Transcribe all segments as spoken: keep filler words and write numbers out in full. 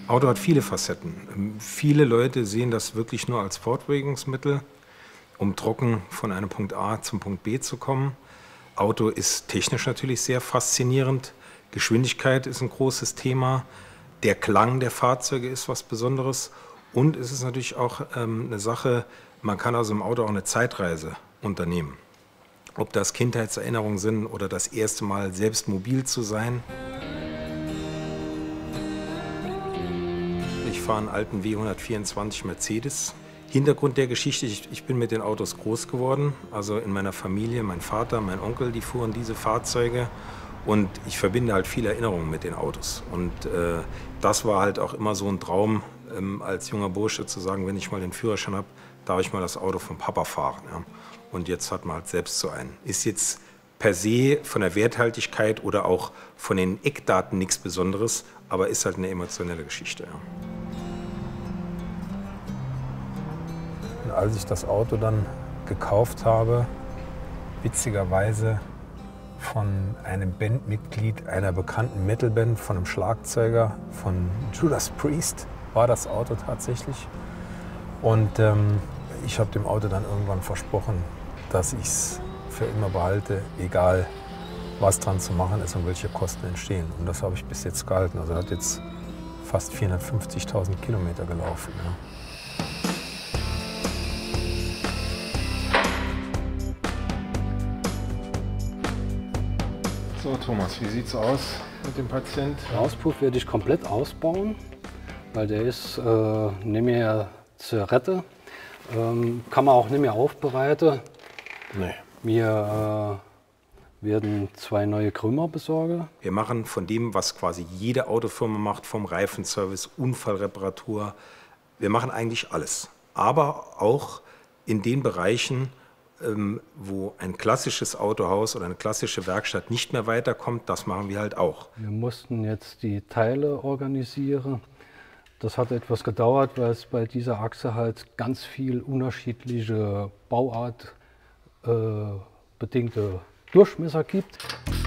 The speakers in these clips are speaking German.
Auto hat viele Facetten. Viele Leute sehen das wirklich nur als Fortbewegungsmittel, um trocken von einem Punkt A zum Punkt B zu kommen. Auto ist technisch natürlich sehr faszinierend. Geschwindigkeit ist ein großes Thema. Der Klang der Fahrzeuge ist was Besonderes. Und es ist natürlich auch ähm, eine Sache, man kann also im Auto auch eine Zeitreise unternehmen. Ob das Kindheitserinnerungen sind oder das erste Mal selbst mobil zu sein. Ich fahre einen alten W hundertvierundzwanzig Mercedes. Hintergrund der Geschichte, ich, ich bin mit den Autos groß geworden. Also in meiner Familie, mein Vater, mein Onkel, die fuhren diese Fahrzeuge. Und ich verbinde halt viele Erinnerungen mit den Autos. Und äh, das war halt auch immer so ein Traum, ähm, als junger Bursche zu sagen, wenn ich mal den Führerschein habe, darf ich mal das Auto vom Papa fahren. Ja. Und jetzt hat man halt selbst so einen. Ist jetzt per se von der Werthaltigkeit oder auch von den Eckdaten nichts Besonderes, aber ist halt eine emotionelle Geschichte. Ja. Und als ich das Auto dann gekauft habe, witzigerweise von einem Bandmitglied einer bekannten Metalband, von einem Schlagzeuger, von Judas Priest, war das Auto tatsächlich. Und ähm, ich habe dem Auto dann irgendwann versprochen, dass ich es für immer behalte, egal was dran zu machen ist und welche Kosten entstehen. Und das habe ich bis jetzt gehalten. Also hat jetzt fast vierhundertfünfzigtausend Kilometer gelaufen. Ja. So Thomas, wie sieht's aus mit dem Patient? Den Auspuff werde ich komplett ausbauen, weil der ist äh, nicht mehr zu retten. Ähm, kann man auch nicht mehr aufbereiten. Nee. Wir äh, werden zwei neue Krümmer besorgen. Wir machen von dem, was quasi jede Autofirma macht, vom Reifenservice, Unfallreparatur, wir machen eigentlich alles. Aber auch in den Bereichen, ähm, wo ein klassisches Autohaus oder eine klassische Werkstatt nicht mehr weiterkommt, das machen wir halt auch. Wir mussten jetzt die Teile organisieren. Das hat etwas gedauert, weil es bei dieser Achse halt ganz viel unterschiedliche Bauart äh, bedingte Durchmesser gibt.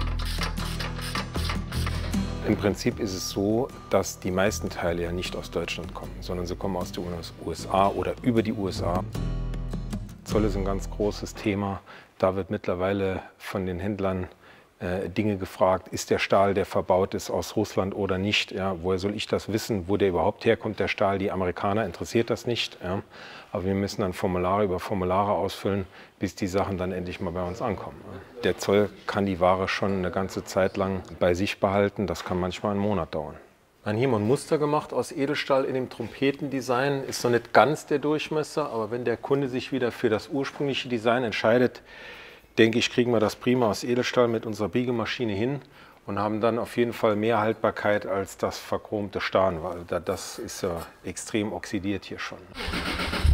Im Prinzip ist es so, dass die meisten Teile ja nicht aus Deutschland kommen, sondern sie kommen aus den U S A oder über die U S A. Zoll ist ein ganz großes Thema. Da wird mittlerweile von den Händlern äh, Dinge gefragt, ist der Stahl, der verbaut ist, aus Russland oder nicht? Ja, woher soll ich das wissen, wo der überhaupt herkommt, der Stahl? Die Amerikaner interessiert das nicht. Ja. Aber wir müssen dann Formulare über Formulare ausfüllen, bis die Sachen dann endlich mal bei uns ankommen. Ja. Der Zoll kann die Ware schon eine ganze Zeit lang bei sich behalten. Das kann manchmal einen Monat dauern. Dann hier mal ein Muster gemacht aus Edelstahl in dem Trompetendesign. Ist noch nicht ganz der Durchmesser, aber wenn der Kunde sich wieder für das ursprüngliche Design entscheidet, denke ich, kriegen wir das prima aus Edelstahl mit unserer Biegemaschine hin und haben dann auf jeden Fall mehr Haltbarkeit als das verchromte Stahl, weil das ist ja extrem oxidiert hier schon.